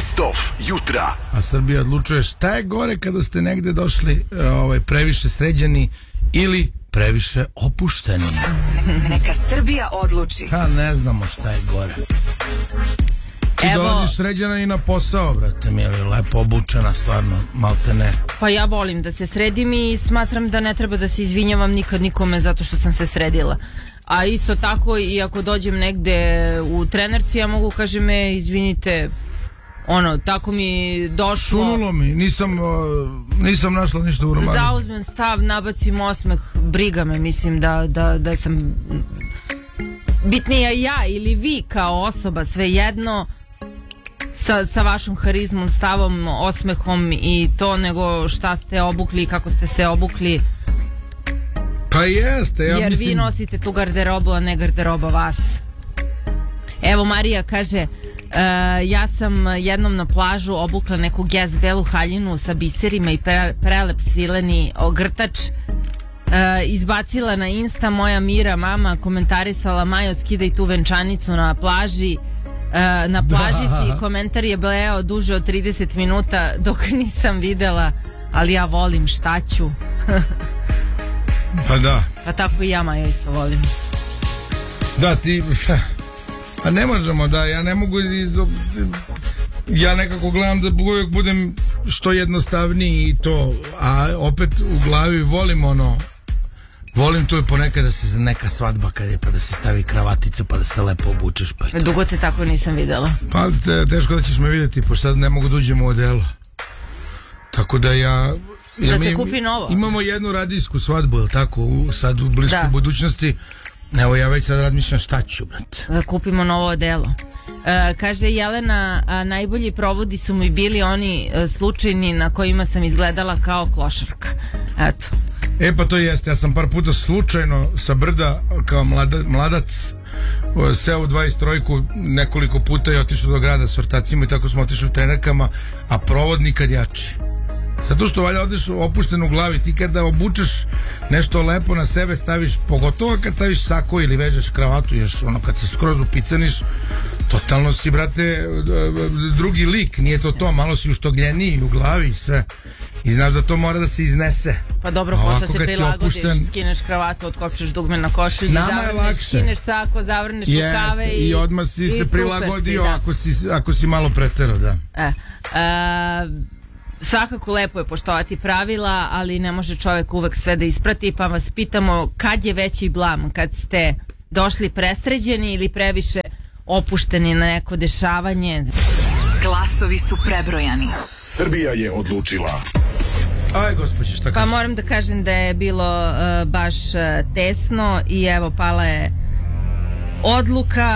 Best of jutra. A Srbija odlučuje šta je gore kada ste negde došli previše sređeni ili previše opušteni. Neka Srbija odluči. Ne znamo šta je gore. Ti dolaziš sređena i na posao, brate mili, lepo obučena, stvarno, malte ne. Pa ja volim da se sredim i smatram da ne treba da se izvinjavam nikad nikome zato što sam se sredila. A isto tako i ako dođem negde u trenerci, ja mogu kažem izvinite, tako mi došlo. Sunulo mi, nisam našla ništa u romanu. Zauzmem stav, nabacim osmeh, briga me, mislim da sam bitnija ja ili vi kao osoba, svejedno, sa vašom harizmom, stavom, osmehom i to, nego šta ste obukli i kako ste se obukli. Pa jeste, jer vi nosite tu garderobu, a ne garderoba vas. Evo Marija kaže, ja sam jednom na plažu obukla neku gez belu haljinu sa biserima i prelep svileni ogrtač, izbacila na Insta, moja Mira mama komentarisala, Majo skidaj tu venčanicu na plaži. Na plaži si, komentar je bleo duže od 30 minuta dok nisam videla, ali ja volim, šta ću. Pa da. Pa tako i ja, Maja, isto volim. Da, ti... Pa ne možemo, da, ja ne mogu... Ja nekako gledam da uvijek budem što jednostavniji i to, a opet u glavi volim volim to i ponekad da se neka svadba kad je, pa da se stavi kravatica, pa da se lepo obučeš, pa i to. Dugo te tako nisam videla. Pa teško da ćeš me vidjeti, pošto sad ne mogu da uđem u odelo. Tako da da se kupi novo. Imamo jednu radijsku svadbu, je li tako, sad u bliskoj budućnosti. Evo ja već sad razmišljam šta ću, brate. Da kupimo novo odelo. Kaže Jelena, najbolji provodi su mi bili oni slučajni na kojima sam izgledala kao klošarka. Eto. Pa to jeste, ja sam par puta slučajno sa brda kao mladac seo u 23-ku nekoliko puta i otišao do grada s ortacima i tako smo otišli u trenerkama, a provod nikad jači. Zato što valjda odeš opušten u glavi, ti kada obučeš nešto lepo na sebe staviš, pogotovo kad staviš sako ili vežeš kravatu, još kad se skroz upicaniš, totalno si, brate, drugi lik, nije to, malo si uštogljeniji u glavi i sve. I znaš da to mora da se iznese. Pa dobro, posle se prilagodiš, skineš kravatu, otkopčeš dugme na košulji, skineš sako, zavrneš rukave i odmah si se prilagodio ako si malo preterao, da. Svakako lepo je poštovati pravila, ali ne može čovjek uvek sve da isprati, pa vas pitamo kad je veći blam, kad ste došli presređeni ili previše opušteni na neko dešavanje. Glasovi su prebrojani. Srbija je odlučila. Aj, gospođe, šta kažeš? Pa moram da kažem da je bilo baš tesno i evo pala je odluka.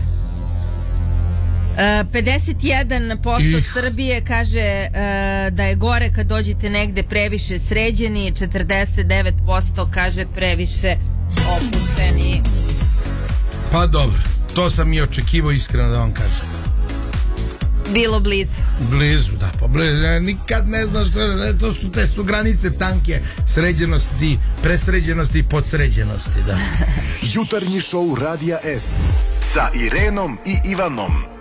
51% Srbije kaže da je gore kad dođete negde previše sređeni, 49% kaže previše opušteni. Pa dobro, to sam i očekivao, iskreno da vam kažem. Bilo blizu. Blizu, da, pa blizu. Nikad ne znaš, te su granice tanke sređenosti, presređenosti i podsređenosti, da. Jutarnji šou Radija S sa Irenom i Ivanom.